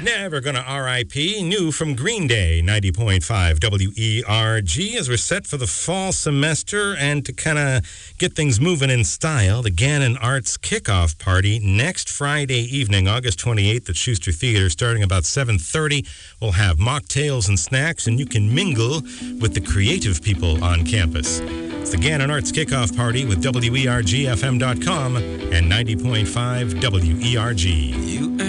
Never Gonna R.I.P. New from Green Day, 90.5 WERG, as we're set for the fall semester and to kind of get things moving in style. The Gannon Arts Kickoff Party next Friday evening, August 28th at Schuster Theater, starting about 7:30. We'll have mocktails and snacks, and you can mingle with the creative people on campus. It's the Gannon Arts Kickoff Party with WERGFM.com and 90.5 WERG.